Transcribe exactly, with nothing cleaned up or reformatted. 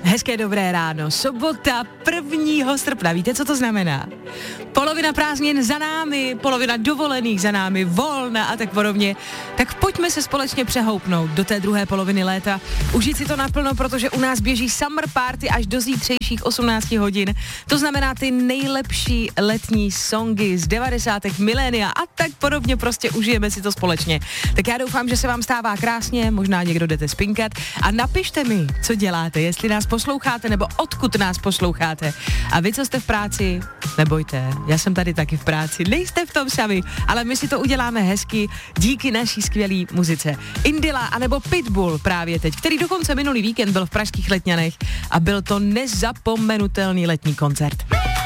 Hezké dobré ráno, sobota prvního srpna, víte, co to znamená? Polovina prázdnin za námi, polovina dovolených za námi, volna a tak podobně. Tak pojďme se společně přehoupnout do té druhé poloviny léta, užít si to naplno, protože u nás běží summer party až do zítřejších osmnáct hodin. To znamená ty nejlepší letní songy z devadesátek, milénia a tak podobně, prostě užijeme si to společně. Tak já doufám, že se vám stává krásně, možná někdo jdete spinkat a napište mi, co děláte, jestli nás posloucháte nebo odkud nás posloucháte. A vy, co jste v práci, nebojte, já jsem tady taky v práci, nejste v tom sami, ale my si to uděláme hezky díky naší skvělé muzice. Indila anebo Pitbull právě teď, který dokonce minulý víkend byl v pražských Letňanech a byl to nezapomenutelný letní koncert.